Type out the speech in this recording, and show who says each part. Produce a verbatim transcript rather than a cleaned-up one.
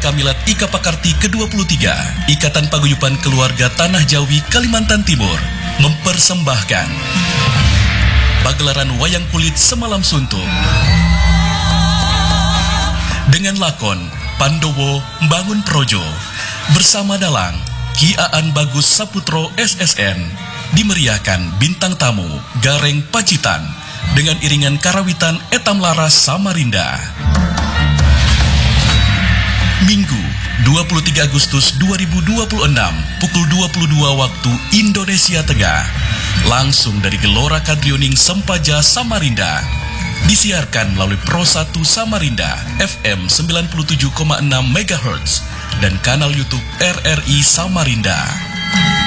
Speaker 1: Kamilat Ika Pakarti ke dua puluh tiga, Ikatan Paguyuban Keluarga Tanah Jawi Kalimantan Timur, mempersembahkan pagelaran wayang kulit Semalam Suntuk dengan lakon Pandowo Mbangun Projo bersama dalang Ki Aan Bagus Saputro S S N, dimeriahkan bintang tamu Gareng Pacitan dengan iringan karawitan Etam Laras Samarinda. Minggu dua puluh tiga Agustus dua ribu dua puluh enam pukul dua puluh dua waktu Indonesia Tengah, langsung dari Gelora Kadrioning Sempaja Samarinda, disiarkan melalui Pro satu Samarinda F M sembilan puluh tujuh koma enam megahertz dan kanal YouTube R R I Samarinda.